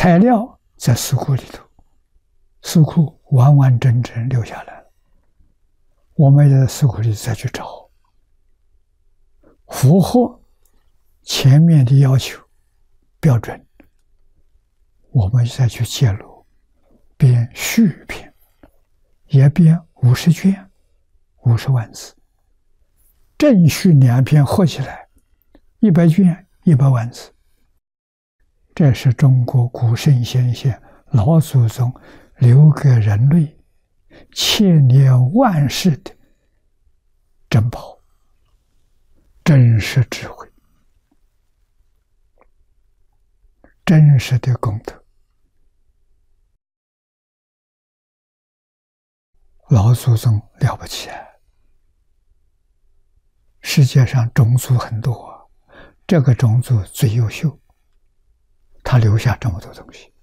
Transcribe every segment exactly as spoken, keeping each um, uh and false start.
材料在寺库里头，寺库完完整整留下来了，我们在寺库里再去找，符合前面的要求标准，我们再去揭露，编续篇，也编五十卷，五十万字，正序两篇合起来，一百卷，一百万字。这是中国古圣先贤老祖宗留给人类千年万世的珍宝，真实智慧，真实的功德。老祖宗了不起啊！世界上种族很多，这个种族最优秀，他留下这么多东西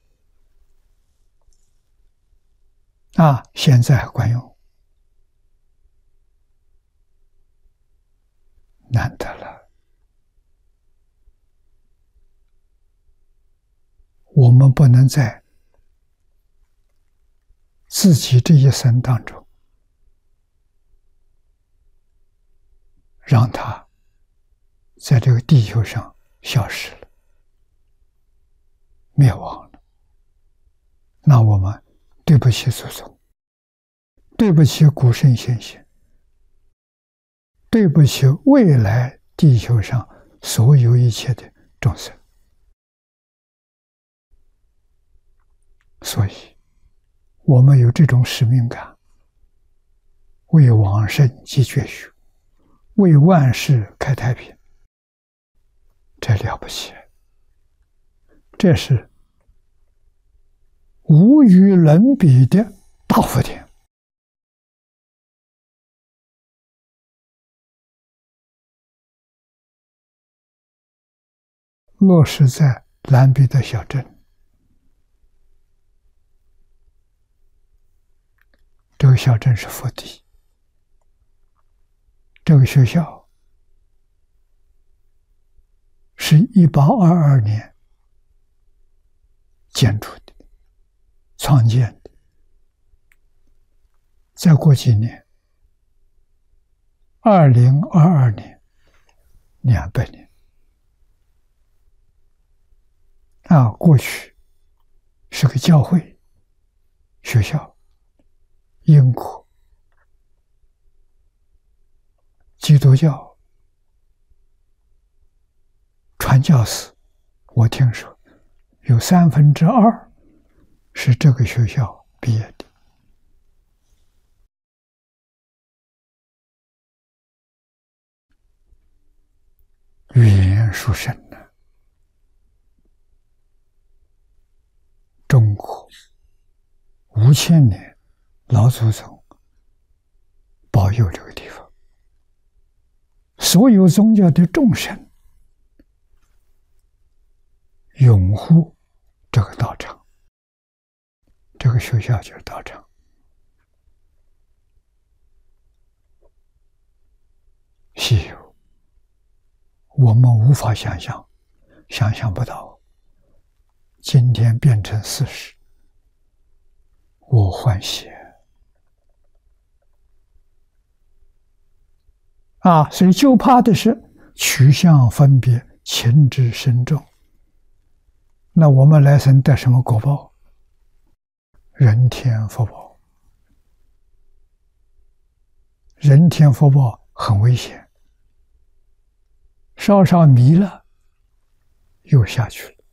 啊，现在还管用，难得了。我们不能在自己这一生当中让它在这个地球上消失了，灭亡了，那我们对不起祖宗，对不起古圣先贤，对不起未来地球上所有一切的众生。所以我们有这种使命感，为往生积绝学，为万世开太平，这了不起，这是无与伦比的大福田。落实在兰比的小镇，这个小镇是佛地，这个学校是一八二二年建筑的，创建的。再过几年，二零二二年，两百年啊！过去是个教会学校，英国基督教传教士，我听说有三分之二是这个学校毕业的。语言殊胜呢，中国五千年老祖宗保佑这个地方，所有宗教的众生拥护这个道场，这个学校就是道场。稀有，我们无法想象，想象不到。今天变成事实，我欢喜啊！所以就怕的是取向分别，情之深重。那我们来生得什么果报？人天福报。人天福报很危险，稍稍迷了，又下去了。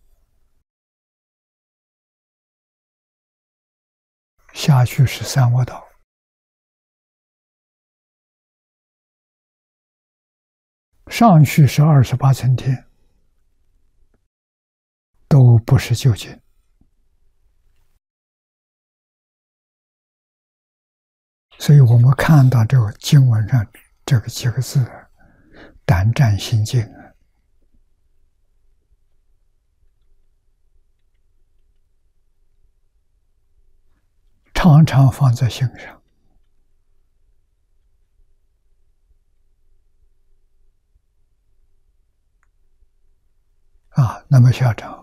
下去是三恶道，上去是二十八层天，都不是究竟。所以我们看到这个经文上这个几个字，胆战心惊啊！常常放在心上啊。那么校长，